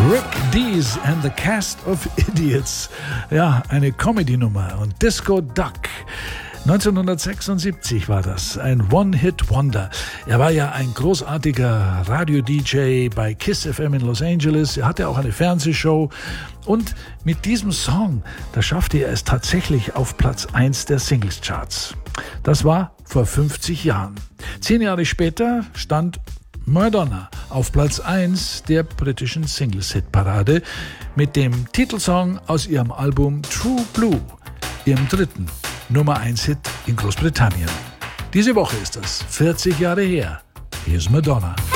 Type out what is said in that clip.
Rick Dees and the Cast of Idiots. Ja, eine Comedy-Nummer. Und Disco Duck. 1976 war das, ein One-Hit-Wonder. Er war ja ein großartiger Radio-DJ bei KISS FM in Los Angeles. Er hatte auch eine Fernsehshow. Und mit diesem Song, da schaffte er es tatsächlich auf Platz 1 der Singles-Charts. Das war vor 50 Jahren. 10 Jahre später stand Madonna auf Platz 1 der britischen Singles-Hit-Parade mit dem Titelsong aus ihrem Album True Blue, ihrem dritten Nummer 1-Hit in Großbritannien. Diese Woche ist das 40 Jahre her. Hier ist Madonna.